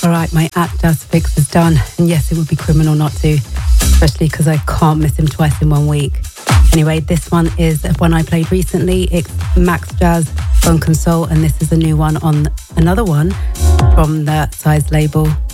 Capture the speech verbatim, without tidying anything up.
alright, my app Jazz Fix is done. And yes, it would be criminal not to, especially because I can't miss him twice in one week. Anyway, this one is one I played recently. It's Max Jazz, Bone Console, and this is a new one on another one from the Size label.